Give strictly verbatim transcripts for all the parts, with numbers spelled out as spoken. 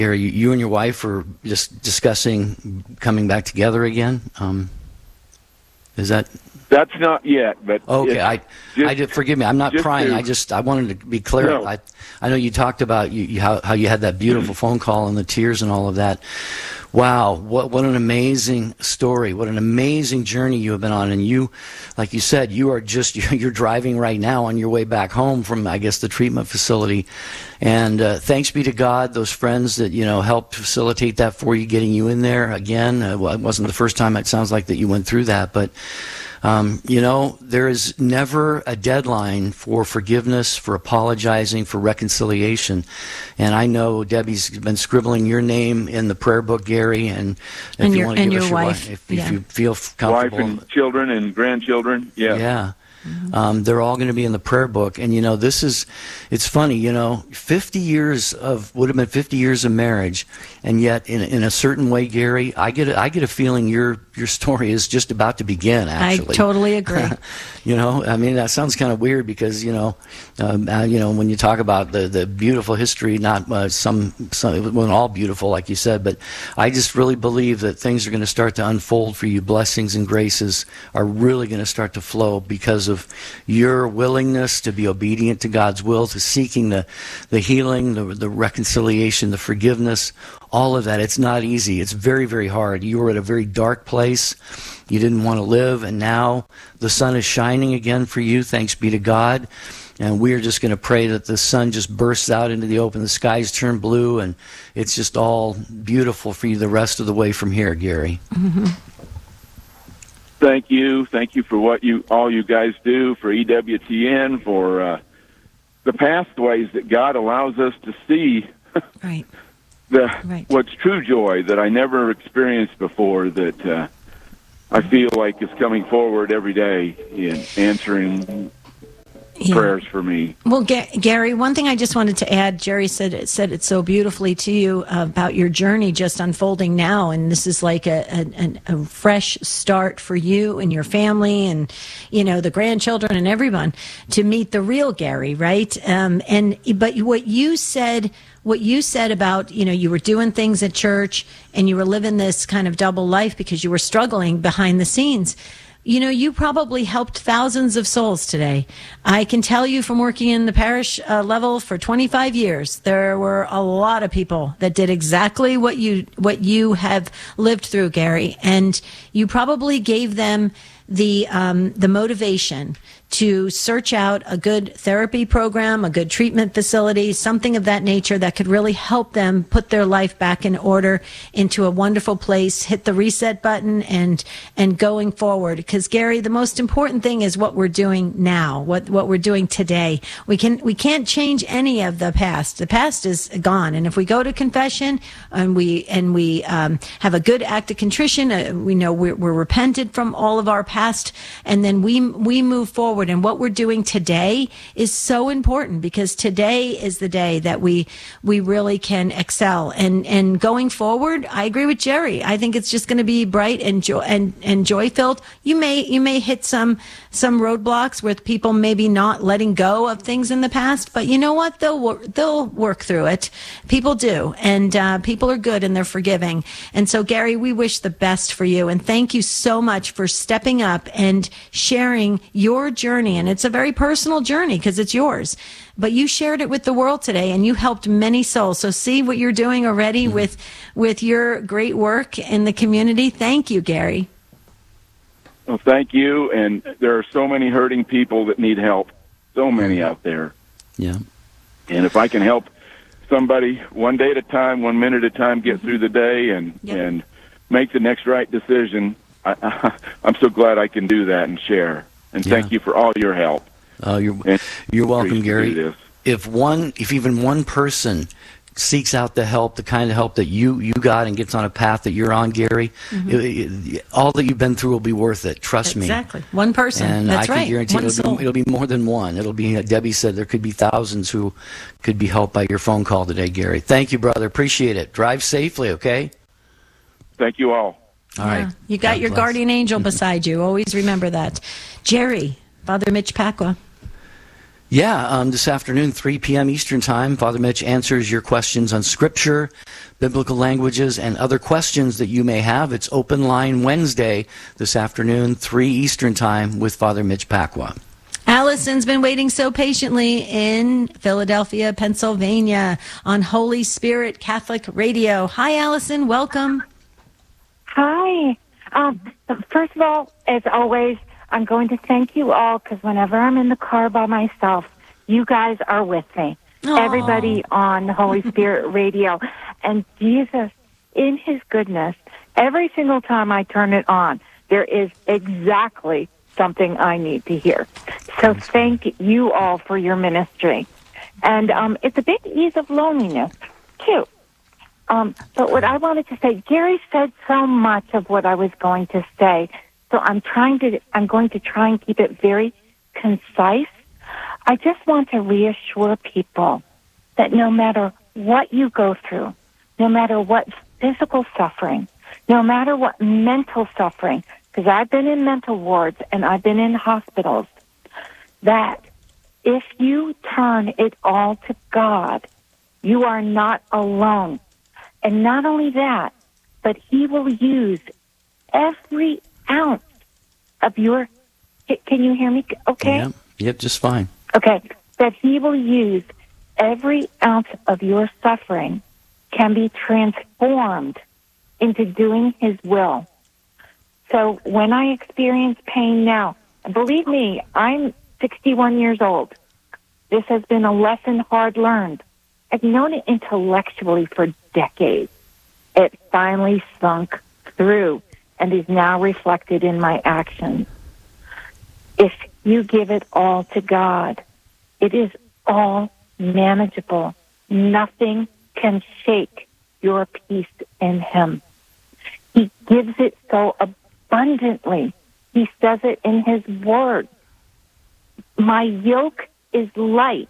Gary, you, you and your wife are just discussing coming back together again. Um, is that? That's not yet, but okay. I, just, I did, forgive me. I'm not prying. To, I just I wanted to be clear. No. I I know you talked about you, you how how you had that beautiful phone call and the tears and all of that. Wow, what what an amazing story! What an amazing journey you have been on. And you, like you said, you are just you're driving right now on your way back home from, I guess, the treatment facility. And uh, thanks be to God, those friends that you know helped facilitate that for you, getting you in there again. Uh, well, it wasn't the first time. It sounds like that you went through that, but. Um, you know, there is never a deadline for forgiveness, for apologizing, for reconciliation. And I know Debbie's been scribbling your name in the prayer book, Gary, and if and you your, want to and give your us your wife, wife, if, yeah. if you feel comfortable. Wife and children and grandchildren, yeah. Yeah. Mm-hmm. Um, they're all going to be in the prayer book. And, you know, this is, it's funny, you know, fifty years of, would have been fifty years of marriage. And yet, in, in a certain way, Gary, I get a, I get a feeling your your story is just about to begin, actually. I totally agree. You know, I mean, that sounds kind of weird because, you know, um, uh, you know, when you talk about the, the beautiful history, not uh, some, some, it wasn't all beautiful, like you said, but I just really believe that things are going to start to unfold for you. Blessings and graces are really going to start to flow because of your willingness to be obedient to God's will, to seeking the, the healing, the, the reconciliation, the forgiveness, all of that. It's not easy. It's very, very hard. You were at a very dark place. You didn't want to live, and now the sun is shining again for you, thanks be to God. And we are just going to pray that the sun just bursts out into the open, the skies turn blue, and it's just all beautiful for you the rest of the way from here, Gary. Mm-hmm. Thank you. Thank you for what you all you guys do, for E W T N, for uh, the pathways that God allows us to see. Right. The, right. What's true joy that I never experienced before, that uh, I feel like is coming forward every day in answering yeah. prayers for me. Well, Ga- Gary, one thing I just wanted to add, Jerry said it, said it so beautifully to you uh, about your journey just unfolding now, and this is like a, a, a fresh start for you and your family and, you know, the grandchildren and everyone to meet the real Gary, right? Um, and but what you said... What you said about, you know, you were doing things at church and you were living this kind of double life because you were struggling behind the scenes. You know, you probably helped thousands of souls today. I can tell you from working in the parish uh, level for twenty-five years, there were a lot of people that did exactly what you what you have lived through, Gary, and you probably gave them the um, the motivation to search out a good therapy program, a good treatment facility, something of that nature that could really help them put their life back in order, into a wonderful place, hit the reset button and and going forward. Because Gary, the most important thing is what we're doing now, what what we're doing today. We can we can't change any of the past. The past is gone, and if we go to confession and we and we um, have a good act of contrition, uh, we know we're, we're repented from all of our past, and then we we move forward. And what we're doing today is so important, because today is the day that we we really can excel. And and going forward, I agree with Jerry. I think it's just going to be bright and joy and, and joy filled. You may you may hit some some roadblocks with people maybe not letting go of things in the past, but you know what? They'll work, they'll work through it. People do, and uh, people are good and they're forgiving. And so, Gary, we wish the best for you, and thank you so much for stepping up and sharing your journey. And it's a very personal journey because it's yours, but you shared it with the world today and you helped many souls. So see what you're doing already mm-hmm. with with your great work in the community. Thank you, Gary. Well, thank you. And there are so many hurting people that need help, so many mm-hmm. out there. Yeah. And if I can help somebody one day at a time, one minute at a time, get mm-hmm. through the day and yep. and make the next right decision, I, I, I'm so glad I can do that and share. And yeah. thank you for all your help. Uh, you're and you're welcome, Gary. If one, if even one person seeks out the help, the kind of help that you, you got, and gets on a path that you're on, Gary, mm-hmm. it, it, all that you've been through will be worth it. Trust exactly. me. Exactly. One person. And That's I right. can guarantee it'll be, it'll be more than one. It'll be, uh, Debbie said there could be thousands who could be helped by your phone call today, Gary. Thank you, brother. Appreciate it. Drive safely, okay? Thank you all. All yeah. right. You got God your bless. guardian angel beside you. Always remember that. Jerry, Father Mitch Pacwa. Yeah, um, this afternoon, three p.m. Eastern Time, Father Mitch answers your questions on Scripture, biblical languages, and other questions that you may have. It's Open Line Wednesday this afternoon, three Eastern Time, with Father Mitch Pacwa. Allison's been waiting so patiently in Philadelphia, Pennsylvania, on Holy Spirit Catholic Radio. Hi, Allison. Welcome. Hi. Um, first of all, as always, I'm going to thank you all because whenever I'm in the car by myself, you guys are with me. Aww. Everybody on Holy Spirit Radio. And Jesus, in his goodness, every single time I turn it on, there is exactly something I need to hear. So thank you all for your ministry. And um, it's a big ease of loneliness, too. Um, but what I wanted to say, Gary said so much of what I was going to say. So I'm trying to, I'm going to try and keep it very concise. I just want to reassure people that no matter what you go through, no matter what physical suffering, no matter what mental suffering, because I've been in mental wards and I've been in hospitals, that if you turn it all to God, you are not alone. And not only that, but he will use every ounce of your, can you hear me okay? Yep, yep, just fine. Okay, that he will use every ounce of your suffering can be transformed into doing his will. So when I experience pain now, and believe me, I'm sixty-one years old. This has been a lesson hard learned. I've known it intellectually for decades. It finally sunk through and is now reflected in my actions. If you give it all to God, it is all manageable. Nothing can shake your peace in him. He gives it so abundantly. He says it in his word. My yoke is light,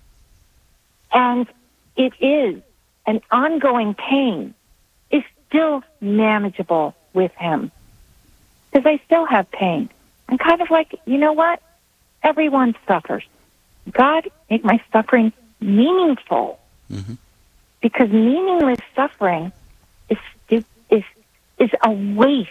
and it is an ongoing pain is still manageable with him. Because I still have pain. I'm kind of like, you know what? Everyone suffers. God, make my suffering meaningful. Mm-hmm. Because meaningless suffering is, is, is, is a waste.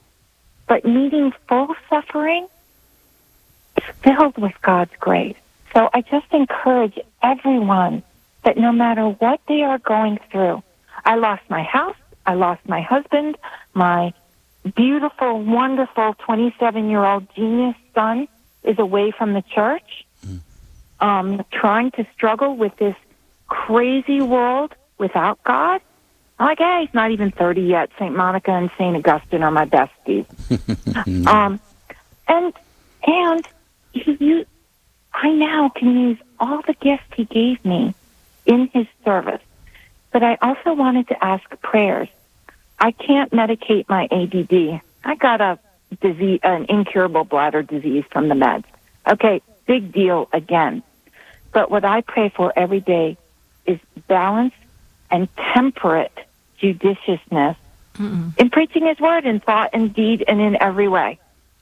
But meaningful suffering is filled with God's grace. So I just encourage everyone that no matter what they are going through, I lost my house, I lost my husband, my beautiful, wonderful twenty-seven-year-old genius son is away from the church, mm. um, trying to struggle with this crazy world without God. I'm like, hey, he's not even thirty yet. Saint Monica and Saint Augustine are my besties. um, and and you, I now can use all the gifts he gave me in his service. But I also wanted to ask prayers. I can't medicate my A D D. I got a disease, an incurable bladder disease from the meds. Okay, big deal again. But what I pray for every day is balance and temperate judiciousness Mm-mm. in preaching his word in thought and deed and in every way.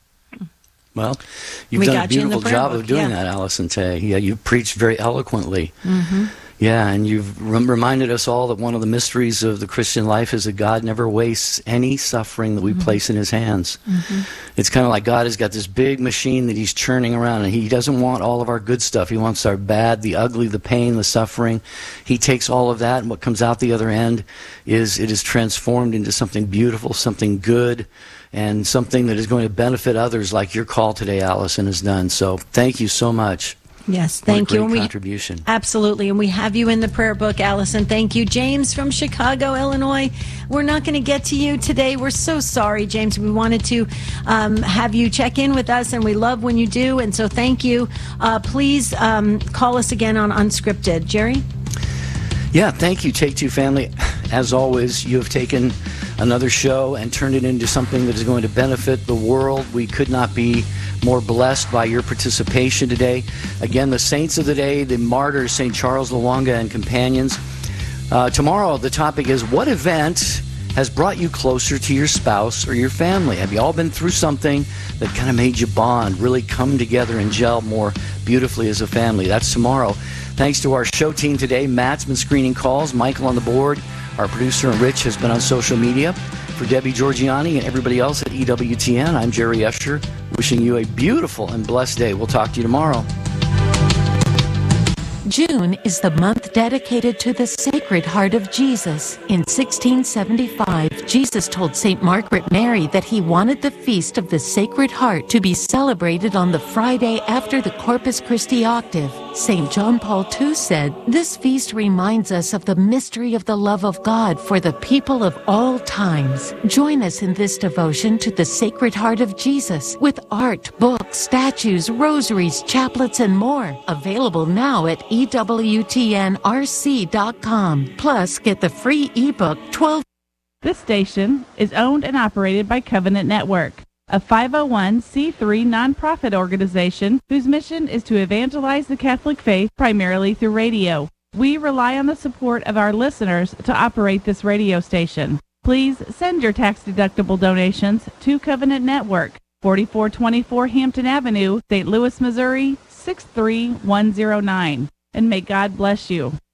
Well, you've we done a beautiful job book, of doing yeah. that, Allison, today. Yeah, you preached very eloquently. Mm-hmm. Yeah, and you've rem- reminded us all that one of the mysteries of the Christian life is that God never wastes any suffering that we mm-hmm. place in his hands. Mm-hmm. It's kind of like God has got this big machine that he's churning around, and he doesn't want all of our good stuff. He wants our bad, the ugly, the pain, the suffering. He takes all of that, and what comes out the other end is it is transformed into something beautiful, something good, and something that is going to benefit others like your call today, Allison, has done. So thank you so much. Yes, thank you. What a great And we, contribution. Absolutely. And we have you in the prayer book, Allison. Thank you. James from Chicago, Illinois. We're not going to get to you today. We're so sorry, James. We wanted to um, have you check in with us, and we love when you do. And so thank you. Uh, please um, call us again on Unscripted. Jerry? Yeah, thank you, Take Two family. As always, you have taken another show and turned it into something that is going to benefit the world. We could not be more blessed by your participation today. Again, the saints of the day, the martyrs, Saint Charles Lwanga and companions. Uh, tomorrow, the topic is, what event has brought you closer to your spouse or your family? Have you all been through something that kind of made you bond, really come together and gel more beautifully as a family? That's tomorrow. Thanks to our show team today. Matt's been screening calls, Michael on the board, our producer Rich has been on social media. For Debbie Georgiani and everybody else at E W T N, I'm Jerry Escher, wishing you a beautiful and blessed day. We'll talk to you tomorrow. June is the month dedicated to the Sacred Heart of Jesus. In sixteen seventy-five, Jesus told Saint Margaret Mary that he wanted the Feast of the Sacred Heart to be celebrated on the Friday after the Corpus Christi octave. Saint John Paul the Second said, "This feast reminds us of the mystery of the love of God for the people of all times." Join us in this devotion to the Sacred Heart of Jesus with art, books, statues, rosaries, chaplets, and more. Available now at E W T N R C dot com. Plus, get the free ebook twelve. This station is owned and operated by Covenant Network, a five oh one c three nonprofit organization whose mission is to evangelize the Catholic faith primarily through radio. We rely on the support of our listeners to operate this radio station. Please send your tax-deductible donations to Covenant Network, forty-four twenty-four Hampton Avenue, Saint Louis, Missouri, six three one zero nine. And may God bless you.